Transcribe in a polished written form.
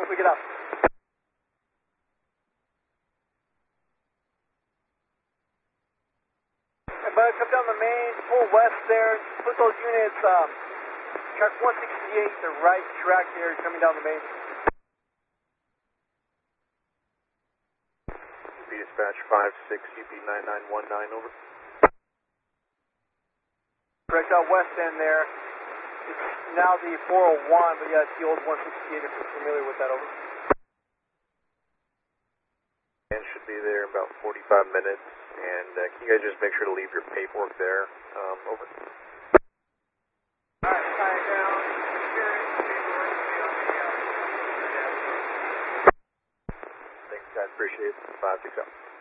once we get up. But come down the main, pull west there, put those units, track 168, the right track there, coming down the main. UP dispatch 56, UP 9919, over. Correct out west end there. It's now the 401, but yeah, it's the old 168 if you're familiar with that, over. And should be there about 45 minutes. And can you guys just make sure to leave your paperwork there? Over. Alright, tie it down. Thanks, guys. Appreciate it. 5, 6 out.